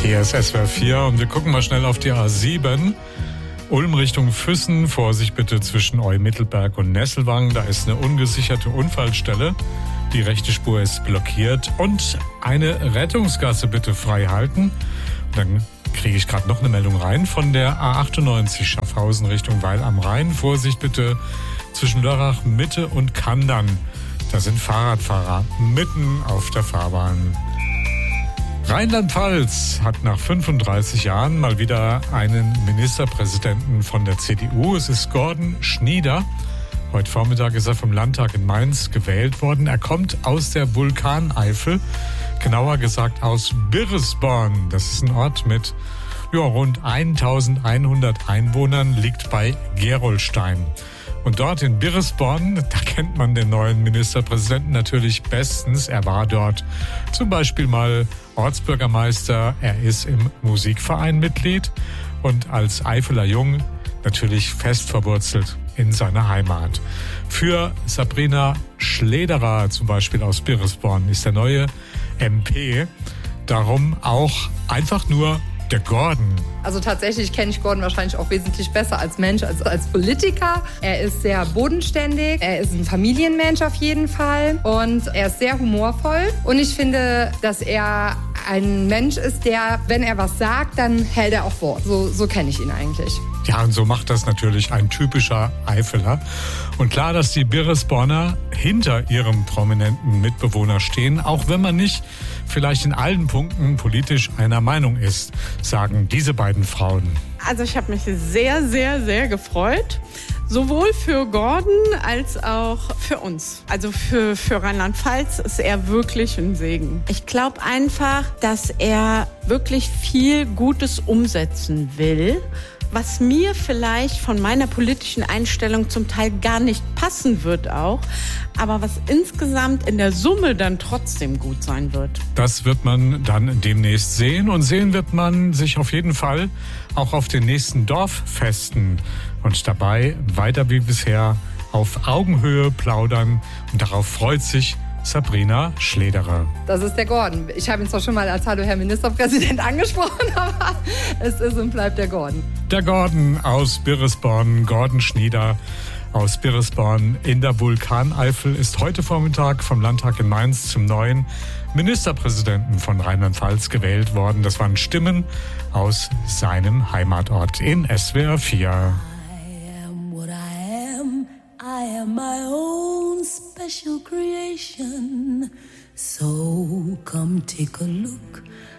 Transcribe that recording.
Hier ist SWR 4 und wir gucken mal schnell auf die A7. Ulm Richtung Füssen, Vorsicht bitte zwischen Eumittelberg und Nesselwang. Da ist eine ungesicherte Unfallstelle. Die rechte Spur ist blockiert und eine Rettungsgasse bitte frei halten. Und dann kriege ich gerade noch eine Meldung rein von der A98 Schaffhausen Richtung Weil am Rhein. Vorsicht bitte zwischen Lörrach Mitte und Kandern. Da sind Fahrradfahrer mitten auf der Fahrbahn. Rheinland-Pfalz hat nach 35 Jahren mal wieder einen Ministerpräsidenten von der CDU. Es ist Gordon Schnieder. Heute Vormittag ist er vom Landtag in Mainz gewählt worden. Er kommt aus der Vulkaneifel, genauer gesagt aus Birresborn. Das ist ein Ort mit rund 1100 Einwohnern, liegt bei Gerolstein. Und dort in Birresborn, da kennt man den neuen Ministerpräsidenten natürlich bestens. Er war dort zum Beispiel mal Ortsbürgermeister. Er ist im Musikverein Mitglied und als Eifeler Jung natürlich fest verwurzelt in seiner Heimat. Für Sabrina Schlederer zum Beispiel aus Birresborn ist der neue MP. Darum auch einfach nur der Gordon. Also tatsächlich kenne ich Gordon wahrscheinlich auch wesentlich besser als Mensch als Politiker. Er ist sehr bodenständig, er ist ein Familienmensch auf jeden Fall und er ist sehr humorvoll. Und ich finde, dass er ein Mensch ist, der, wenn er was sagt, dann hält er auch Wort. So kenne ich ihn eigentlich. Ja, und so macht das natürlich ein typischer Eifeler. Und klar, dass die Birresborner hinter ihrem prominenten Mitbewohner stehen, auch wenn man nicht vielleicht in allen Punkten politisch einer Meinung ist, sagen diese beiden Frauen. Also ich habe mich sehr, sehr, sehr gefreut. Sowohl für Gordon als auch für uns. Also für Rheinland-Pfalz ist er wirklich ein Segen. Ich glaube einfach, dass er wirklich viel Gutes umsetzen will, was mir vielleicht von meiner politischen Einstellung zum Teil gar nicht passen wird auch, aber was insgesamt in der Summe dann trotzdem gut sein wird. Das wird man dann demnächst sehen und sehen wird man sich auf jeden Fall auch auf den nächsten Dorffesten und dabei weiter wie bisher auf Augenhöhe plaudern und darauf freut sich Sabrina Schlederer. Das ist der Gordon. Ich habe ihn zwar schon mal als Hallo Herr Ministerpräsident angesprochen, aber es ist und bleibt der Gordon. Der Gordon aus Birresborn, Gordon Schnieder aus Birresborn in der Vulkaneifel ist heute Vormittag vom Landtag in Mainz zum neuen Ministerpräsidenten von Rheinland-Pfalz gewählt worden. Das waren Stimmen aus seinem Heimatort in SWR 4. I am my own special creation. So come take a look